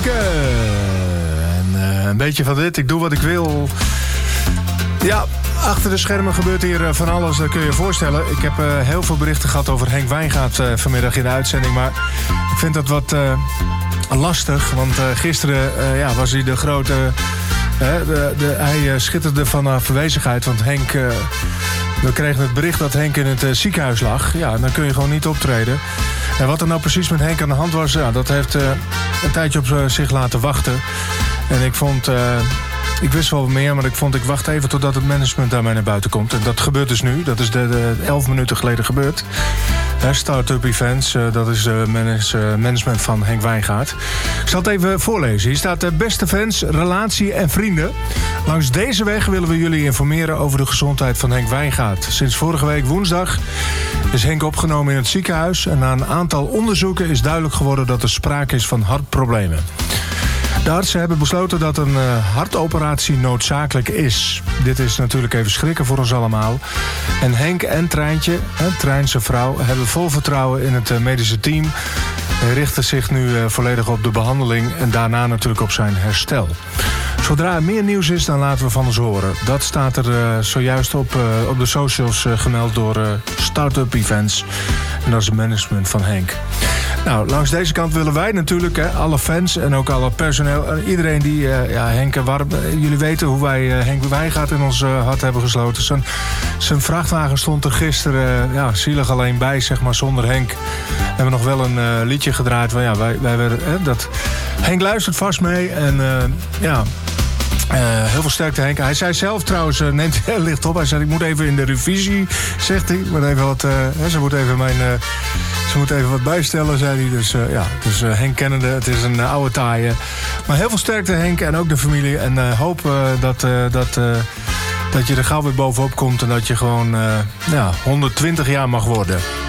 Heineken. En een beetje van dit, ik doe wat ik wil. Ja, achter de schermen gebeurt hier van alles, dat kun je je voorstellen. Ik heb heel veel berichten gehad over Henk Wijngaard vanmiddag in de uitzending. Maar ik vind dat wat lastig, want gisteren was hij de grote... hij schitterde van afwezigheid, want Henk... we kregen het bericht dat Henk in het ziekenhuis lag. Ja, dan kun je gewoon niet optreden. En wat er nou precies met Henk aan de hand was... Ja, dat heeft een tijdje op zich laten wachten. En ik vond... ik wist wel meer, maar ik wacht even totdat het management daarmee naar buiten komt. En dat gebeurt dus nu. Dat is 11 minuten geleden gebeurd. Start-up Events, dat is management van Henk Wijngaard. Ik zal het even voorlezen. Hier staat: beste fans, relatie en vrienden. Langs deze weg willen we jullie informeren over de gezondheid van Henk Wijngaard. Sinds vorige week woensdag is Henk opgenomen in het ziekenhuis. En na een aantal onderzoeken is duidelijk geworden dat er sprake is van hartproblemen. De artsen hebben besloten dat een hartoperatie noodzakelijk is. Dit is natuurlijk even schrikken voor ons allemaal. En Henk en Treintje, Trein zijn vrouw, hebben vol vertrouwen in het medische team. Hij richten zich nu volledig op de behandeling en daarna natuurlijk op zijn herstel. Zodra er meer nieuws is, dan laten we van ons horen. Dat staat er zojuist op de socials gemeld door Start-up Events. En dat is het management van Henk. Nou, langs deze kant willen wij natuurlijk, alle fans en ook alle personeel... iedereen die Henk warm... jullie weten hoe wij Henk Wijngaard in ons hart hebben gesloten. Zijn vrachtwagen stond er gisteren zielig alleen bij, zeg maar, zonder Henk. We hebben nog wel een liedje gedraaid. Van, wij werden, dat... Henk luistert vast mee en heel veel sterkte Henk. Hij zei zelf trouwens, neemt heel licht op. Hij zei, ik moet even in de revisie, zegt hij. Ze moet even wat bijstellen, zei hij. Dus Henk kennende, het is een oude taaie. Maar heel veel sterkte Henk en ook de familie. En hoop dat je er gauw weer bovenop komt. En dat je gewoon 120 jaar mag worden.